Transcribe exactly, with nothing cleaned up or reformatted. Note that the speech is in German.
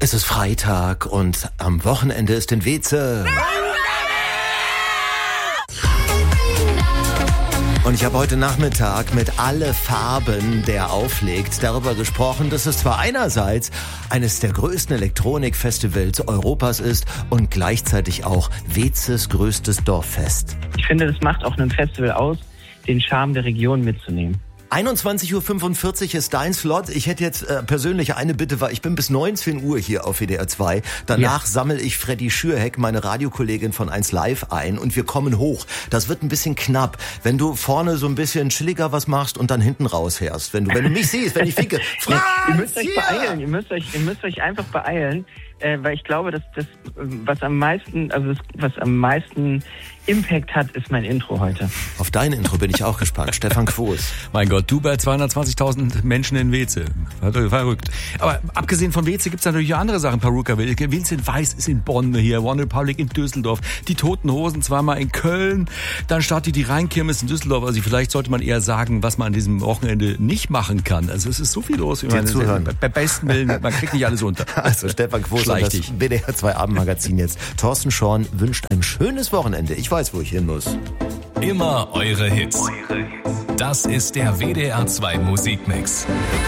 Es ist Freitag und am Wochenende ist in Weze. Und ich habe heute Nachmittag mit Alle Farben, der auflegt, darüber gesprochen, dass es zwar einerseits eines der größten Elektronikfestivals Europas ist und gleichzeitig auch Wezes größtes Dorffest. Ich finde, das macht auch einem Festival aus, den Charme der Region mitzunehmen. einundzwanzig Uhr fünfundvierzig ist dein Slot. Ich hätte jetzt äh, persönlich eine Bitte, weil ich bin bis neunzehn Uhr hier auf W D R zwei. Danach ja. sammle ich Freddy Schürheck, meine Radiokollegin von eins Live, ein und wir kommen hoch. Das wird ein bisschen knapp, wenn du vorne so ein bisschen chilliger was machst und dann hinten rausfährst. Wenn du, wenn du mich siehst, wenn ich winke. Franz, ihr müsst euch beeilen, ihr müsst euch, ihr müsst euch einfach beeilen, äh, weil ich glaube, dass das, was am meisten, also das, was am meisten Impact hat, ist mein Intro heute. Auf dein Intro bin ich auch gespannt. Stefan Quos. Mein Gott, du bei zweihundertzwanzigtausend Menschen in Weze. Verrückt. Aber abgesehen von Weze gibt's natürlich auch andere Sachen. Peruka, Vincent Weiss ist in Bonn hier, One Republic in Düsseldorf, die Toten Hosen zweimal in Köln, dann startet die Rheinkirmes in Düsseldorf. Also vielleicht sollte man eher sagen, was man an diesem Wochenende nicht machen kann. Also es ist so viel los. Dir zuhören. Bei besten Willen, man kriegt nicht alles unter. Also Stefan Quos und das W D R zwei Abendmagazin jetzt. Thorsten Schorn wünscht ein schönes Wochenende. Ich weiß, wo ich hin muss. Immer eure Hits. Das ist der W D R zwei Musikmix.